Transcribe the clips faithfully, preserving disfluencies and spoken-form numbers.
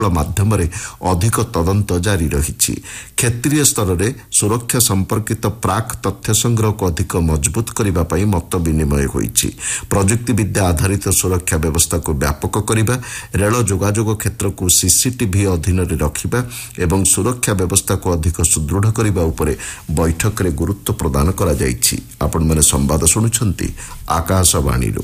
ମାଧ୍ୟମରେ ଅଧିକ ତଦନ୍ତ ଜାରି ରହିଛି। କ୍ଷେତ୍ରୀୟ ସ୍ତରରେ ସୁରକ୍ଷା ସମ୍ପର୍କିତ ପ୍ରାକ୍ ତଥ୍ୟ ସଂଗ୍ରହକୁ ଅଧିକ ମଜବୁତ କରିବା ପାଇଁ ମତ ବିନିମୟ ହୋଇଛି। ପ୍ରଯୁକ୍ତିବିଦ୍ୟା ଆଧାରିତ ସୁରକ୍ଷା ବ୍ୟବସ୍ଥାକୁ ବ୍ୟାପକ କରିବା, ରେଳ ଯୋଗାଯୋଗ କ୍ଷେତ୍ରକୁ ସିସିଟିଭି ଅଧୀନରେ ରଖିବା ଏବଂ ସୁରକ୍ଷା ବ୍ୟବସ୍ଥାକୁ ଅଧିକ ସୁଦୃଢ଼ କରିବା ଉପରେ ବୈଠକରେ ଗୁରୁତ୍ୱ ପ୍ରଦାନ କରାଯାଇଛି। ଆପଣମାନେ ସମ୍ବାଦ ଶୁଣୁଛନ୍ତି ଆକାଶବାଣୀରୁ।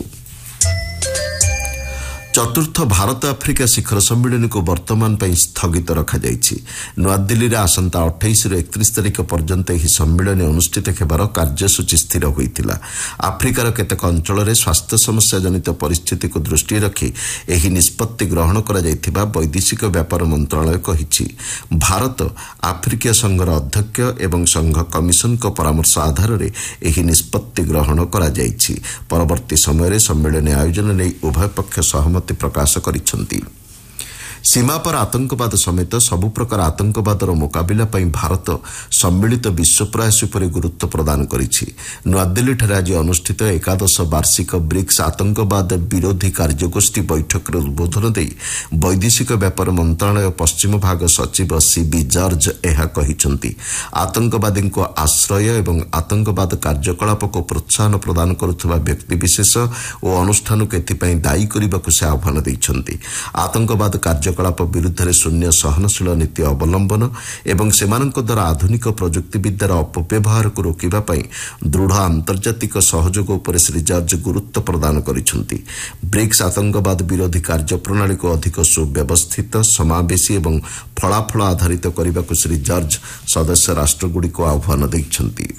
ଚତୁର୍ଥ ଭାରତ ଆଫ୍ରିକା ଶିଖର ସମ୍ମିଳନୀକୁ ବର୍ତ୍ତମାନ ପାଇଁ ସ୍ଥଗିତ ରଖାଯାଇଛି। ନୂଆଦିଲ୍ଲୀରେ ଆସନ୍ତା ଅଠେଇଶରୁ ଏକତିରିଶ ତାରିଖ ପର୍ଯ୍ୟନ୍ତ ଏହି ସମ୍ମିଳନୀ ଅନୁଷ୍ଠିତ ହେବାର କାର୍ଯ୍ୟସୂଚୀ ସ୍ଥିର ହୋଇଥିଲା। ଆଫ୍ରିକାର କେତେକ ଅଞ୍ଚଳରେ ସ୍ୱାସ୍ଥ୍ୟ ସମସ୍ୟା ଜନିତ ପରିସ୍ଥିତିକୁ ଦୃଷ୍ଟିରେ ରଖି ଏହି ନିଷ୍ପତ୍ତି ଗ୍ରହଣ କରାଯାଇଥିବା ବୈଦେଶିକ ବ୍ୟାପାର ମନ୍ତ୍ରଣାଳୟ କହିଛି। ଭାରତ ଆଫ୍ରିକୀୟ ସଂଘର ଅଧ୍ୟକ୍ଷ ଏବଂ ସଂଘ କମିଶନଙ୍କ ପରାମର୍ଶ ଆଧାରରେ ଏହି ନିଷ୍ପତ୍ତି ଗ୍ରହଣ କରାଯାଇଛି। ପରବର୍ତ୍ତୀ ସମୟରେ ସମ୍ମିଳନୀ ଆୟୋଜନ ନେଇ ଉଭୟ ପକ୍ଷ ସହମତି ପ୍ରକାଶ କରିଛନ୍ତି। ସୀମାପାର ଆତଙ୍କବାଦ ସମେତ ସବୁ ପ୍ରକାର ଆତଙ୍କବାଦର ମୁକାବିଲା ପାଇଁ ଭାରତ ସମ୍ମିଳିତ ବିଶ୍ୱ ପ୍ରୟାସ ଉପରେ ଗୁରୁତ୍ୱ ପ୍ରଦାନ କରିଛି। ନୂଆଦିଲ୍ଲୀଠାରେ ଆଜି ଅନୁଷ୍ଠିତ ଏକାଦଶ ବାର୍ଷିକ ବ୍ରିକ୍ସ ଆତଙ୍କବାଦ ବିରୋଧୀ କାର୍ଯ୍ୟଗୋଷ୍ଠୀ ବୈଠକରେ ଉଦ୍ବୋଧନ ଦେଇ ବୈଦେଶିକ ବ୍ୟାପାର ମନ୍ତ୍ରଣାଳୟ ପଶ୍ଚିମ ଭାଗ ସଚିବ ସିବି ଜର୍ଜ ଏହା କହିଛନ୍ତି। ଆତଙ୍କବାଦୀଙ୍କୁ ଆଶ୍ରୟ ଏବଂ ଆତଙ୍କବାଦ କାର୍ଯ୍ୟକଳାପକୁ ପ୍ରୋତ୍ସାହନ ପ୍ରଦାନ କରୁଥିବା ବ୍ୟକ୍ତିବିଶେଷ ଓ ଅନୁଷ୍ଠାନକୁ ଏଥିପାଇଁ ଦାୟୀ କରିବାକୁ ସେ ଆହ୍ୱାନ ଦେଇଛନ୍ତି। ଆତଙ୍କବାଦ କାର୍ଯ୍ୟ କାର୍ଯ୍ୟକଳାପ ବିରୁଦ୍ଧରେ ଶୂନ୍ୟ ସହନଶୀଳ ନୀତି ଅବଲମ୍ବନ ଏବଂ ସେମାନଙ୍କ ଦ୍ୱାରା ଆଧୁନିକ ପ୍ରଯୁକ୍ତିବିଦ୍ୟାର ଅପବ୍ୟବହାରକୁ ରୋକିବା ପାଇଁ ଦୃଢ଼ ଆନ୍ତର୍ଜାତିକ ସହଯୋଗ ଉପରେ ଶ୍ରୀ ଜର୍ଜ ଗୁରୁତ୍ୱ ପ୍ରଦାନ କରିଛନ୍ତି। ବ୍ରିକ୍ସ ଆତଙ୍କବାଦ ବିରୋଧୀ କାର୍ଯ୍ୟପ୍ରଣାଳୀକୁ ଅଧିକ ସୁବ୍ୟବସ୍ଥିତ, ସମାବେଶୀ ଏବଂ ଫଳାଫଳ ଆଧାରିତ କରିବାକୁ ଶ୍ରୀ ଜର୍ଜ ସଦସ୍ୟ ରାଷ୍ଟ୍ରଗୁଡ଼ିକୁ ଆହ୍ୱାନ ଦେଇଛନ୍ତି।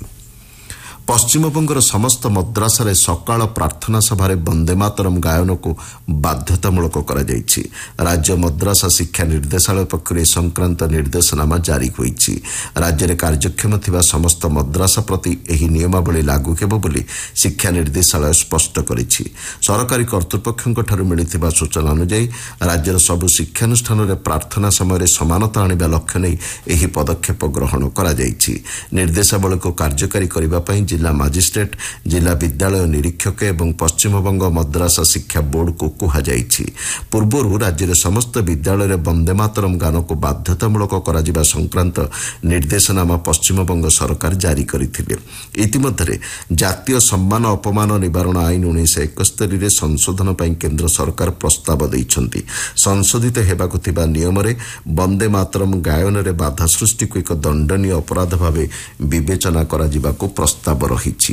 ପଶ୍ଚିମବଙ୍ଗର ସମସ୍ତ ମଦ୍ରାସାରେ ସକାଳ ପ୍ରାର୍ଥନା ସଭାରେ ବନ୍ଦେ ମାତରମ୍ ଗାୟନକୁ ବାଧ୍ୟତାମୂଳକ କରାଯାଇଛି। ରାଜ୍ୟ ମଦ୍ରାସା ଶିକ୍ଷା ନିର୍ଦ୍ଦେଶାଳୟ ପକ୍ଷରୁ ଏ ସଂକ୍ରାନ୍ତ ନିର୍ଦ୍ଦେଶନାମା ଜାରି ହୋଇଛି। ରାଜ୍ୟରେ କାର୍ଯ୍ୟକ୍ଷମ ଥିବା ସମସ୍ତ ମଦ୍ରାସା ପ୍ରତି ଏହି ନିୟମାବଳୀ ଲାଗୁ ହେବ ବୋଲି ଶିକ୍ଷା ନିର୍ଦ୍ଦେଶାଳୟ ସ୍ପଷ୍ଟ କରିଛି। ସରକାରୀ କର୍ତ୍ତୃପକ୍ଷଙ୍କଠାରୁ ମିଳିଥିବା ସୂଚନା ଅନୁଯାୟୀ ରାଜ୍ୟର ସବୁ ଶିକ୍ଷାନୁଷ୍ଠାନରେ ପ୍ରାର୍ଥନା ସମୟରେ ସମାନତା ଆଣିବା ଲକ୍ଷ୍ୟ ନେଇ ଏହି ପଦକ୍ଷେପ ଗ୍ରହଣ କରାଯାଇଛି। ନିର୍ଦ୍ଦେଶାବଳୀକୁ କାର୍ଯ୍ୟକାରୀ କରିବା ପାଇଁ ଜିଲ୍ଲା ମାଜିଷ୍ଟ୍ରେଟ୍, ଜିଲ୍ଲା ବିଦ୍ୟାଳୟ ନିରୀକ୍ଷକ ଏବଂ ପଶ୍ଚିମବଙ୍ଗ ମଦ୍ରାସା ଶିକ୍ଷା ବୋର୍ଡକୁ କୁହାଯାଇଛି। ପୂର୍ବରୁ ରାଜ୍ୟରେ ସମସ୍ତ ବିଦ୍ୟାଳୟରେ ବନ୍ଦେ ମାତରମ୍ ଗାନକୁ ବାଧ୍ୟତାମୂଳକ କରାଯିବା ସଂକ୍ରାନ୍ତ ନିର୍ଦ୍ଦେଶନାମା ପଶ୍ଚିମବଙ୍ଗ ସରକାର ଜାରି କରିଥିଲେ। ଇତିମଧ୍ୟରେ ଜାତୀୟ ସମ୍ମାନ ଅପମାନ ନିବାରଣ ଆଇନ ଉଣେଇଶହ ଏକସ୍ତରୀରେ ସଂଶୋଧନ ପାଇଁ କେନ୍ଦ୍ର ସରକାର ପ୍ରସ୍ତାବ ଦେଇଛନ୍ତି। ସଂଶୋଧିତ ହେବାକୁ ଥିବା ନିୟମରେ ବନ୍ଦେ ମାତରମ୍ ଗାୟନରେ ବାଧା ସୃଷ୍ଟିକୁ ଏକ ଦଣ୍ଡନୀୟ ଅପରାଧ ଭାବେ ବିବେଚନା କରାଯିବାକୁ ପ୍ରସ୍ତାବ ରହିଛି।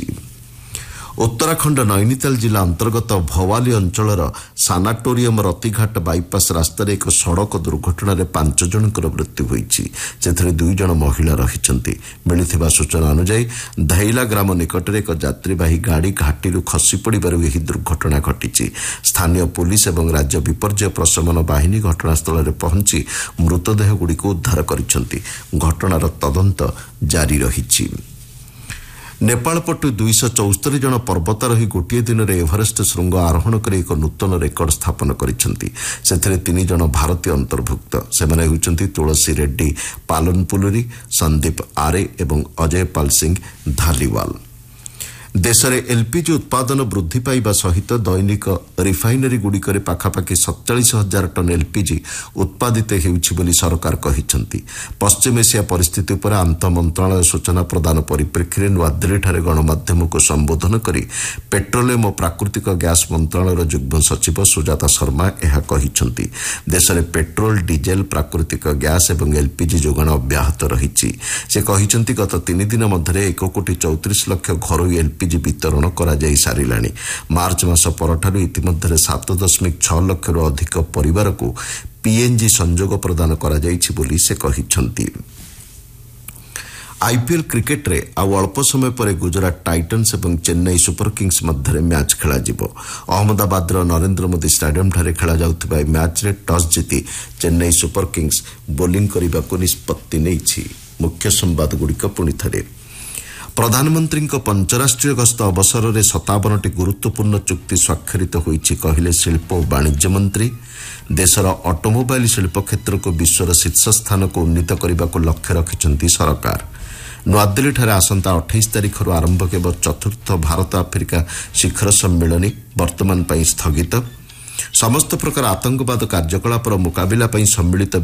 ଉତ୍ତରାଖଣ୍ଡ ନୈନିତାଲ ଜିଲ୍ଲା ଅନ୍ତର୍ଗତ ଭୱାଲି ଅଞ୍ଚଳର ସାନାଟୋରିୟମ ରତିଘାଟ ବାଇପାସ୍ ରାସ୍ତାରେ ଏକ ସଡ଼କ ଦୁର୍ଘଟଣାରେ ପାଞ୍ଚ ଜଣଙ୍କର ମୃତ୍ୟୁ ହୋଇଛି। ସେଥିରେ ଦୁଇ ଜଣ ମହିଳା ରହିଛନ୍ତି। ମିଳିଥିବା ସୂଚନା ଅନୁଯାୟୀ ଧୈଲା ଗ୍ରାମ ନିକଟରେ ଏକ ଯାତ୍ରୀବାହୀ ଗାଡ଼ି ଘାଟିରୁ ଖସି ପଡ଼ିବାରୁ ଏହି ଦୁର୍ଘଟଣା ଘଟିଛି। ସ୍ଥାନୀୟ ପୁଲିସ୍ ଏବଂ ରାଜ୍ୟ ବିପର୍ଯ୍ୟୟ ପ୍ରଶମନ ବାହିନୀ ଘଟଣାସ୍ଥଳରେ ପହଞ୍ଚି ମୃତଦେହଗୁଡ଼ିକୁ ଉଦ୍ଧାର କରିଛନ୍ତି। ଘଟଣାର ତଦନ୍ତ ଜାରି ରହିଛି। ନେପାଳ ପଟୁ ଦୁଇଶହ ଚଉସ୍ତରୀ ଜଣ ପର୍ବତାରୋହୀ ଗୋଟିଏ ଦିନରେ ଏଭରେଷ୍ଟ ଶୃଙ୍ଗ ଆରୋହଣ କରି ଏକ ନୂତନ ରେକର୍ଡ ସ୍ଥାପନ କରିଛନ୍ତି। ସେଥିରେ ତିନି ଜଣ ଭାରତୀୟ ଅନ୍ତର୍ଭୁକ୍ତ। ସେମାନେ ହେଉଛନ୍ତି ତୁଳସୀ ରେଡ୍ଡି ପାଲନପୁଲୁରୀ, ସନ୍ଦୀପ ଆରେ ଏବଂ ଅଜୟ ପାଲ ସିଂ ଧାଲିୱାଲ। ଦେଶରେ ଏଲ୍ପିଜି ଉତ୍ପାଦନ ବୃଦ୍ଧି ପାଇବା ସହିତ ଦୈନିକ ରିଫାଇନେରୀଗୁଡ଼ିକରେ ପାଖାପାଖି ସତଚାଳିଶ ହଜାର ଟନ୍ ଏଲ୍ପିଜି ଉତ୍ପାଦିତ ହେଉଛି ବୋଲି ସରକାର କହିଛନ୍ତି। ପଶ୍ଚିମ ଏସିଆ ପରିସ୍ଥିତି ଉପରେ ଆନ୍ତଃ ମନ୍ତ୍ରଣାଳୟ ସୂଚନା ପ୍ରଦାନ ପରିପ୍ରେକ୍ଷୀରେ ନୂଆଦିଲ୍ଲୀଠାରେ ଗଣମାଧ୍ୟମକୁ ସମ୍ବୋଧନ କରି ପେଟ୍ରୋଲିୟମ ଓ ପ୍ରାକୃତିକ ଗ୍ୟାସ୍ ମନ୍ତ୍ରଣାଳୟର ଯୁଗ୍ମ ସଚିବ ସୁଜାତା ଶର୍ମା ଏହା କହିଛନ୍ତି। ଦେଶରେ ପେଟ୍ରୋଲ, ଡିଜେଲ, ପ୍ରାକୃତିକ ଗ୍ୟାସ୍ ଏବଂ ଏଲ୍ପିଜି ଯୋଗାଣ ଅବ୍ୟାହତ ରହିଛି। ସେ କହିଛନ୍ତି ଗତ ତିନି ଦିନ ମଧ୍ୟରେ ଏକ କୋଟି ଚଉତିରିଶ ଲକ୍ଷ ଘରୋଇ ଏଲ୍ପିଜି ବିତରଣ କରାଯାଇ ସାରିଲାଣି। ମାର୍ଚ୍ଚ ମାସ ପରଠାରୁ ଇତିମଧ୍ୟରେ ସାତ ଦଶମିକ ଛଅ ଲକ୍ଷରୁ ଅଧିକ ପରିବାରକୁ ପିଏନ୍ଜି ସଂଯୋଗ ପ୍ରଦାନ କରାଯାଇଛି ବୋଲି ସେ କହିଛନ୍ତି। ଆଇପିଏଲ୍ କ୍ରିକେଟରେ ଆଉ ଅଳ୍ପ ସମୟ ପରେ ଗୁଜରାଟ ଟାଇଟନ୍ସ ଏବଂ ଚେନ୍ନାଇ ସୁପର କିଙ୍ଗସ୍ ମଧ୍ୟରେ ମ୍ୟାଚ୍ ଖେଳାଯିବ। ଅହମ୍ମଦାବାଦର ନରେନ୍ଦ୍ର ମୋଦି ଷ୍ଟାଡିୟମଠାରେ ଖେଳାଯାଉଥିବା ଏହି ମ୍ୟାଚ୍ରେ ଟସ୍ ଜିତି ଚେନ୍ନାଇ ସୁପର କିଙ୍ଗସ୍ ବୋଲିଂ କରିବାକୁ ନିଷ୍ପତ୍ତି ନେଇଛି। ମୁଖ୍ୟ ସମ୍ବାଦଗୁଡ଼ିକ ପୁଣିଥରେ। ପ୍ରଧାନମନ୍ତ୍ରୀଙ୍କ ପଞ୍ଚରାଷ୍ଟ୍ରୀୟ ଗସ୍ତ ଅବସରରେ ସତାବନଟି ଗୁରୁତ୍ୱପୂର୍ଣ୍ଣ ଚୁକ୍ତି ସ୍ୱାକ୍ଷରିତ ହୋଇଛି କହିଲେ ଶିଳ୍ପ ଓ ବାଣିଜ୍ୟ ମନ୍ତ୍ରୀ। ଦେଶର ଅଟୋମୋବାଇଲ ଶିଳ୍ପ କ୍ଷେତ୍ରକୁ ବିଶ୍ୱର ଶୀର୍ଷ ସ୍ଥାନକୁ ଉନ୍ନୀତ କରିବାକୁ ଲକ୍ଷ୍ୟ ରଖିଛନ୍ତି ସରକାର। ନୂଆଦିଲ୍ଲୀଠାରେ ଆସନ୍ତା ଅଠେଇଶ ତାରିଖରୁ ଆରମ୍ଭ ହେବ ଚତୁର୍ଥ ଭାରତ ଆଫ୍ରିକା ଶିଖର ସମ୍ମିଳନୀ ବର୍ତ୍ତମାନ ପାଇଁ ସ୍ଥଗିତ। ସମସ୍ତ ପ୍ରକାର ଆତଙ୍କବାଦ କାର୍ଯ୍ୟକଳାପର ମୁକାବିଲା ପାଇଁ ସମ୍ମିଳିତ